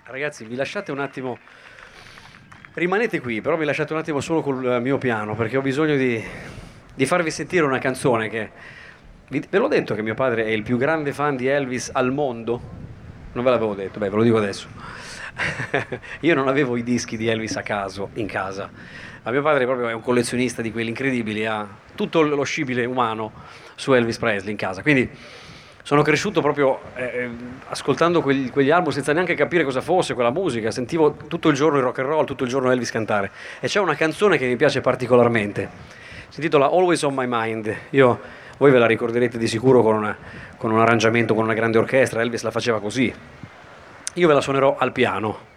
Ragazzi, vi lasciate un attimo, rimanete qui, però mi lasciate un attimo solo col mio piano perché ho bisogno di farvi sentire una canzone che... Ve l'ho detto che mio padre è il più grande fan di Elvis al mondo? Non ve l'avevo detto, beh, ve lo dico adesso. Io non avevo i dischi di Elvis a caso, in casa, ma mio padre proprio è un collezionista di quelli incredibili, ha tutto lo scibile umano su Elvis Presley in casa, quindi sono cresciuto proprio ascoltando quegli album senza neanche capire cosa fosse quella musica, sentivo tutto il giorno il rock and roll, tutto il giorno Elvis cantare e c'è una canzone che mi piace particolarmente, si intitola Always on My Mind. Voi ve la ricorderete di sicuro con un arrangiamento, con una grande orchestra, Elvis la faceva così. Io ve la suonerò al piano.